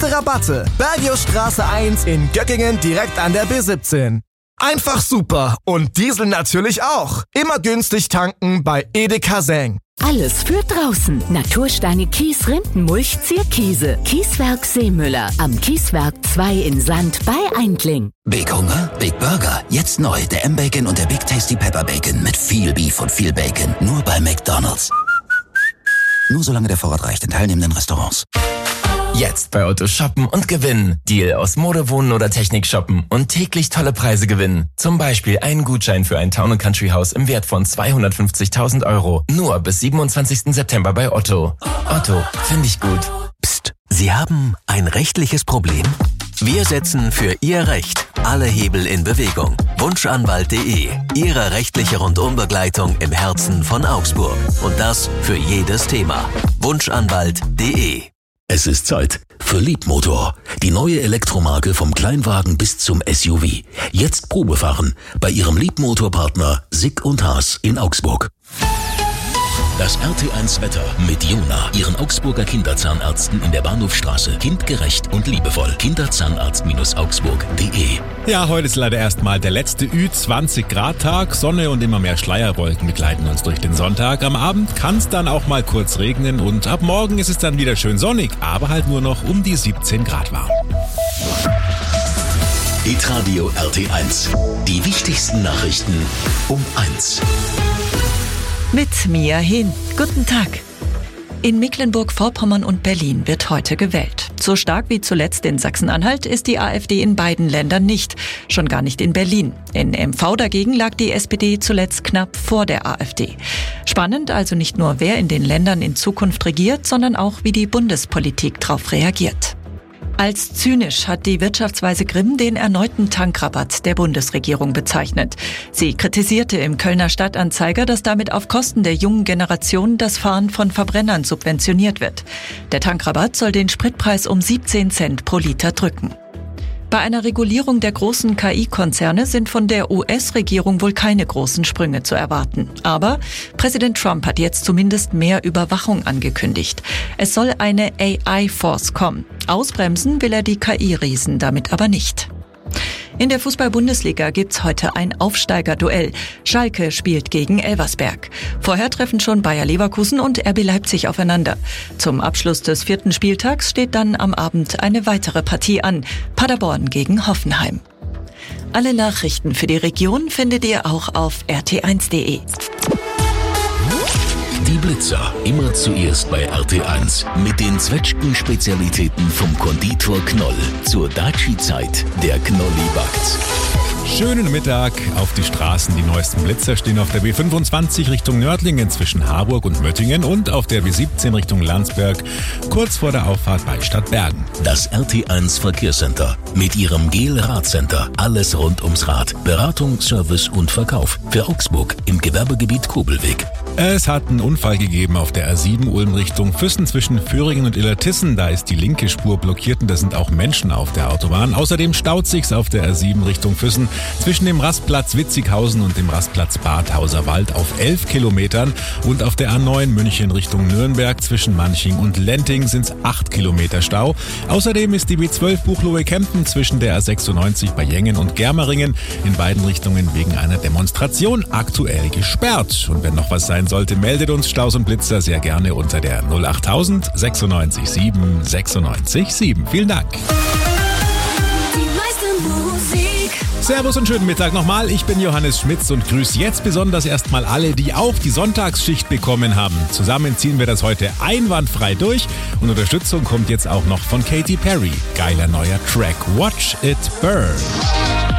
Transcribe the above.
beste Rabatte. Bergiusstraße 1 in Göckingen direkt an der B17. Einfach super und Diesel natürlich auch. Immer günstig tanken bei Edeka Seng. Alles für draußen. Natursteine Kies, Rindenmulch, Zierkiese. Kieswerk Seemüller. Am Kieswerk 2 in Sand bei Eindling. Big Hunger? Big Burger. Jetzt neu. Der M-Bacon und der Big Tasty Pepper Bacon. Mit viel Beef und viel Bacon. Nur bei McDonald's. Nur solange der Vorrat reicht in teilnehmenden Restaurants. Jetzt bei Otto shoppen und gewinnen. Deal aus Mode, Wohnen oder Technik shoppen und täglich tolle Preise gewinnen. Zum Beispiel einen Gutschein für ein Town & Country Haus im Wert von 250.000 €. Nur bis 27. September bei Otto. Otto, finde ich gut. Psst, Sie haben ein rechtliches Problem? Wir setzen für Ihr Recht alle Hebel in Bewegung. Wunschanwalt.de, Ihre rechtliche Rundumbegleitung im Herzen von Augsburg. Und das für jedes Thema. Wunschanwalt.de. Es ist Zeit für Leapmotor, die neue Elektromarke vom Kleinwagen bis zum SUV. Jetzt Probefahren bei Ihrem Leapmotor-Partner Sick & Haas in Augsburg. Das RT1 Wetter mit Jona, Ihren Augsburger Kinderzahnärzten in der Bahnhofstraße. Kindgerecht und liebevoll. Kinderzahnarztaugsburg.de. Ja, heute ist leider erstmal der letzte Ü20-Grad-Tag. Sonne und immer mehr Schleierwolken begleiten uns durch den Sonntag. Am Abend kann es dann auch mal kurz regnen und ab morgen ist es dann wieder schön sonnig, aber halt nur noch um die 17 Grad warm. Hitradio RT1. Die wichtigsten Nachrichten um 1. Mit Mia Hin. Guten Tag. In Mecklenburg-Vorpommern und Berlin wird heute gewählt. So stark wie zuletzt in Sachsen-Anhalt ist die AfD in beiden Ländern nicht, schon gar nicht in Berlin. In MV dagegen lag die SPD zuletzt knapp vor der AfD. Spannend also nicht nur, wer in den Ländern in Zukunft regiert, sondern auch, wie die Bundespolitik darauf reagiert. Als zynisch hat die Wirtschaftsweise Grimm den erneuten Tankrabatt der Bundesregierung bezeichnet. Sie kritisierte im Kölner Stadtanzeiger, dass damit auf Kosten der jungen Generation das Fahren von Verbrennern subventioniert wird. Der Tankrabatt soll den Spritpreis um 17 Cent pro Liter drücken. Bei einer Regulierung der großen KI-Konzerne sind von der US-Regierung wohl keine großen Sprünge zu erwarten. Aber Präsident Trump hat jetzt zumindest mehr Überwachung angekündigt. Es soll eine AI-Force kommen. Ausbremsen will er die KI-Riesen damit aber nicht. In der Fußball-Bundesliga gibt's heute ein Aufsteigerduell. Schalke spielt gegen Elversberg. Vorher treffen schon Bayer Leverkusen und RB Leipzig aufeinander. Zum Abschluss des 4. Spieltags steht dann am Abend eine weitere Partie an. Paderborn gegen Hoffenheim. Alle Nachrichten für die Region findet ihr auch auf rt1.de. Die Blitzer, immer zuerst bei RT1. Mit den Zwetschgen-Spezialitäten vom Konditor Knoll. Zur Daci-Zeit, der Knolli backt. Schönen Mittag auf die Straßen. Die neuesten Blitzer stehen auf der B25 Richtung Nördlingen zwischen Harburg und Möttingen und auf der B17 Richtung Landsberg, kurz vor der Auffahrt bei Stadtbergen. Das RT1 Verkehrscenter mit ihrem GEL-Radcenter. Alles rund ums Rad. Beratung, Service und Verkauf. Für Augsburg im Gewerbegebiet Kobelweg. Es hat einen Unfall gegeben auf der A7 Ulm Richtung Füssen zwischen Föhringen und Illertissen. Da ist die linke Spur blockiert und da sind auch Menschen auf der Autobahn. Außerdem staut sich's auf der A7 Richtung Füssen zwischen dem Rastplatz Witzighausen und dem Rastplatz Bad Hauserwald auf 11 Kilometern. Und auf der A9 München Richtung Nürnberg zwischen Manching und Lenting sind's 8 Kilometer Stau. Außerdem ist die B12 Buchloe-Kempten zwischen der A96 bei Jengen und Germeringen in beiden Richtungen wegen einer Demonstration aktuell gesperrt. Und wenn noch was sein sollte, meldet uns Staus und Blitzer sehr gerne unter der 08000 96 7 96 7. Vielen Dank. Servus und schönen Mittag nochmal. Ich bin Johannes Schmitz und grüße jetzt besonders erstmal alle, die auch die Sonntagsschicht bekommen haben. Zusammen ziehen wir das heute einwandfrei durch und Unterstützung kommt jetzt auch noch von Katy Perry. Geiler neuer Track. Watch It Burn.